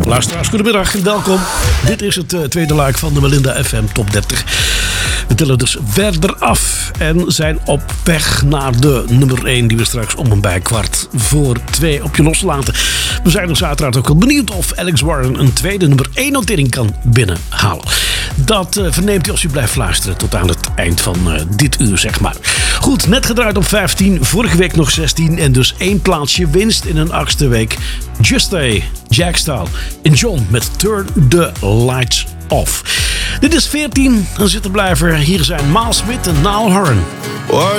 Luisteraars, goedemiddag en welkom. Dit is het tweede luik van de Melinda FM Top 30. We tellen dus verder af en zijn op weg naar de nummer 1 die we straks om en bij 2:15 op je loslaten. We zijn dus uiteraard ook wel benieuwd of Alex Warren een tweede nummer 1 notering kan binnenhalen. Dat verneemt u als u blijft luisteren tot aan het eind van dit uur, zeg maar. Goed, net gedraaid op 15, vorige week nog 16 en dus 1 plaatsje winst in een 8e week. Just Stay, Jack Style en John met Turn the Lights Off. Dit is 14, een zittenblijver. Hier zijn Miles Smith en Niall Horan.